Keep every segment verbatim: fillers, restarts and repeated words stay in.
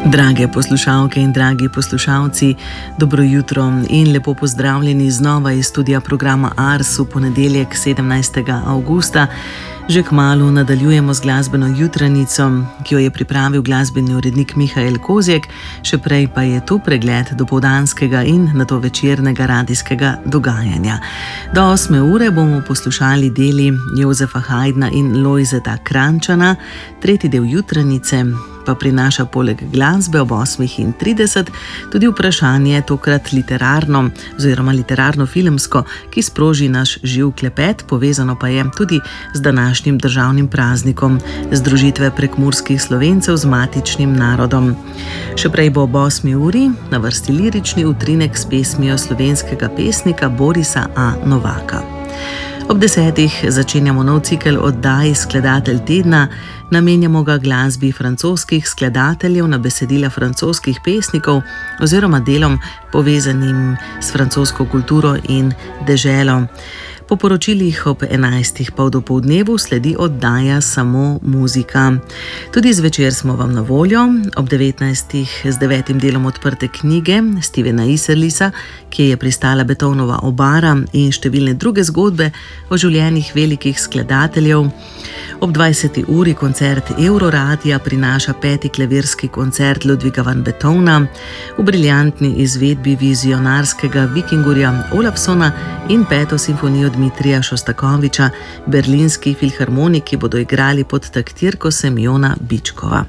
Drage poslušalke in dragi poslušalci, dobro jutro in lepo pozdravljeni znova iz studia programa Ars v ponedeljek sedemnajstega avgusta. Že kmalu nadaljujemo z glasbeno jutranico, ki jo je pripravil glasbeni urednik Mihael Kozjek, še prej pa je tu pregled dopoldanskega in nato večernega radijskega dogajanja. Do osme ure bomo poslušali deli Jozefa Haydna in Lojzeta Kranjčana, tretji del jutranice pa prinaša poleg glasbe ob osmih in trideset tudi vprašanje, tokrat literarno oziroma literarno-filmsko, ki sproži naš živ klepet, povezano pa je tudi z današnjim državnim praznikom združitve prekmurskih Slovencev z matičnim narodom. Še prej bo ob osmi uri na vrsti lirični utrinek s pesmijo slovenskega pesnika Borisa A. Novaka. Ob desetih začenjamo nov cikel oddaj Skladatelj tedna, namenjamo ga glasbi francoskih skladateljev na besedila francoskih pesnikov oziroma delom povezanim s francosko kulturo in deželo. Po poročilih ob enajstih pa v dopoldnevu sledi oddaja Samo muzika. Tudi zvečer smo vam na voljo, ob devetnajstih z devetim delom odprte knjige Stevena Isserlisa, ki je pristala Beethovenova obara in številne druge zgodbe o življenjih velikih skladateljev. Ob dvajseti uri koncert Euroradia prinaša peti klavirski koncert Ludwiga van Beethovna v briljantni izvedbi vizionarskega vikingurja Olafsona in peto simfonijo Dmitrija Šostakoviča, berlinski filharmoniki bodo igrali pod taktirko Semjona Bičkova.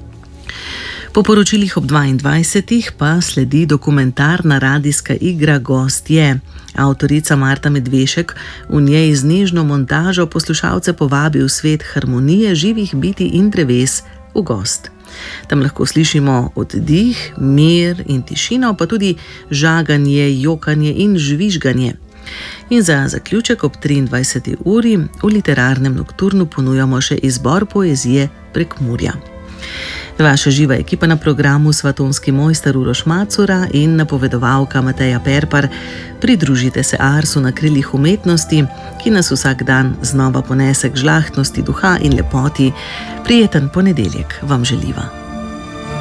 Po poročilih ob dvaindvajsetih pa sledi dokumentarna radijska igra Gost je. Avtorica Marta Medvešek v njej z nežno montažo poslušalce povabi v svet harmonije živih bitij in dreves v gozd. Tam lahko slišimo oddih, mir in tišino, pa tudi žaganje, jokanje in žvižganje. In za zaključek ob triindvajseti uri v literarnem nokturnu ponujamo še izbor poezije Prekmurja. Vaša živa ekipa na programu svatonski mojster Uroš Macura in napovedovalka Mateja Perpar. Pridružite se Arsu na krilih umetnosti, ki nas vsak dan znova ponese k žlahtnosti duha in lepoti. Prijeten ponedeljek vam želiva.